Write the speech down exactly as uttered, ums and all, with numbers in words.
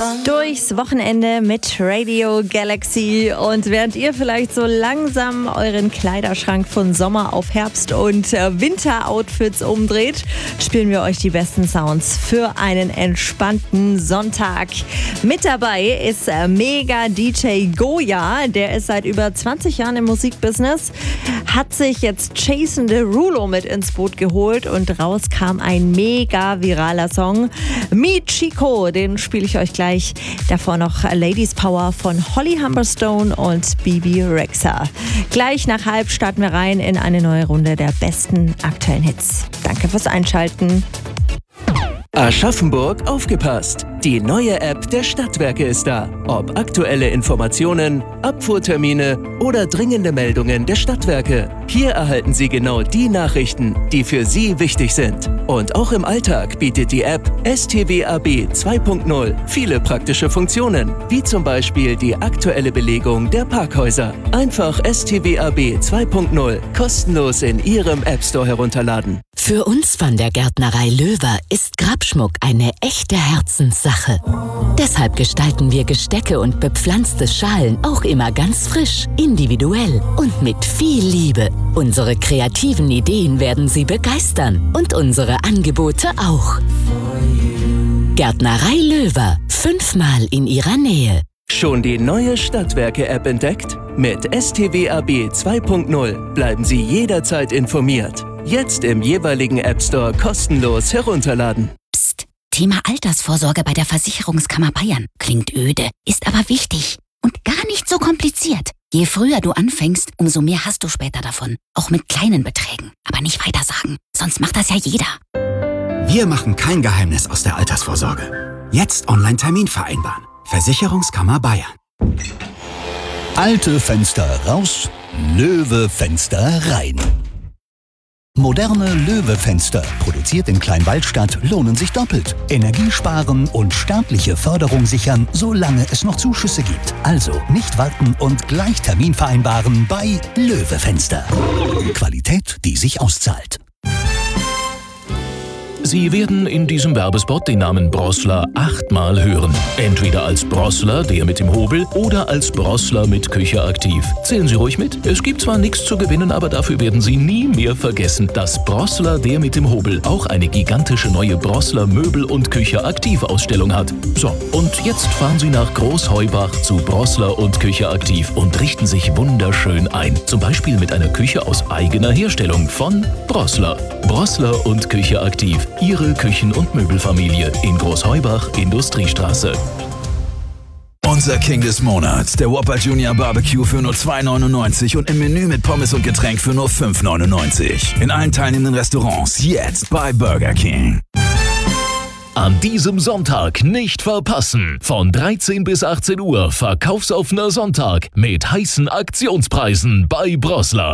Durchs Wochenende mit Radio Galaxy. Und während ihr vielleicht so langsam euren Kleiderschrank von Sommer auf Herbst- und Winter-Outfits umdreht, spielen wir euch die besten Sounds für einen entspannten Sonntag. Mit dabei ist Mega-D J Goya. Der ist seit über zwanzig Jahren im Musikbusiness, hat sich jetzt Jason Derulo mit ins Boot geholt und raus kam ein mega viraler Song. Meet Chico, den spiele ich euch gleich. Davor noch Ladies Power von Holly Humberstone und Bibi Rexha. Gleich nach halb starten wir rein in eine neue Runde der besten aktuellen Hits. Danke fürs Einschalten. Aschaffenburg, aufgepasst! Die neue App der Stadtwerke ist da. Ob aktuelle Informationen, Abfuhrtermine oder dringende Meldungen der Stadtwerke. Hier erhalten Sie genau die Nachrichten, die für Sie wichtig sind. Und auch im Alltag bietet die App S T W A B zwei Punkt null viele praktische Funktionen, wie zum Beispiel die aktuelle Belegung der Parkhäuser. Einfach S T W A B zwei Punkt null kostenlos in Ihrem App Store herunterladen. Für uns von der Gärtnerei Löwer ist Grabschmuck eine echte Herzenssache. Deshalb gestalten wir Gestecke und bepflanzte Schalen auch immer ganz frisch, individuell und mit viel Liebe. Unsere kreativen Ideen werden Sie begeistern und unsere Angebote auch. Gärtnerei Löwer, fünfmal in Ihrer Nähe. Schon die neue Stadtwerke-App entdeckt? Mit S T W A B zwei Punkt null bleiben Sie jederzeit informiert. Jetzt im jeweiligen App Store kostenlos herunterladen. Psst, Thema Altersvorsorge bei der Versicherungskammer Bayern. Klingt öde, ist aber wichtig und gar nicht so kompliziert. Je früher du anfängst, umso mehr hast du später davon. Auch mit kleinen Beträgen. Aber nicht weitersagen, sonst macht das ja jeder. Wir machen kein Geheimnis aus der Altersvorsorge. Jetzt Online-Termin vereinbaren. Versicherungskammer Bayern. Alte Fenster raus, Löwe-Fenster rein. Moderne Löwe-Fenster, produziert in Kleinwaldstadt, lohnen sich doppelt. Energie sparen und staatliche Förderung sichern, solange es noch Zuschüsse gibt. Also nicht warten und gleich Termin vereinbaren bei Löwe-Fenster. Qualität, die sich auszahlt. Sie werden in diesem Werbespot den Namen Brossler achtmal hören. Entweder als Brossler, der mit dem Hobel, oder als Brossler mit Küche aktiv. Zählen Sie ruhig mit. Es gibt zwar nichts zu gewinnen, aber dafür werden Sie nie mehr vergessen, dass Brossler, der mit dem Hobel, auch eine gigantische neue Brossler Möbel- und Küche aktiv Ausstellung hat. So, und jetzt fahren Sie nach Großheubach zu Brossler und Küche aktiv und richten sich wunderschön ein. Zum Beispiel mit einer Küche aus eigener Herstellung von Brossler. Brossler und Küche aktiv. Ihre Küchen- und Möbelfamilie in Großheubach, Industriestraße. Unser King des Monats, der Whopper Junior Barbecue für nur zwei neunundneunzig und im Menü mit Pommes und Getränk für nur fünf neunundneunzig. In allen teilnehmenden Restaurants jetzt bei Burger King. An diesem Sonntag nicht verpassen. Von dreizehn bis achtzehn Uhr Verkaufsoffener Sonntag mit heißen Aktionspreisen bei Brossler.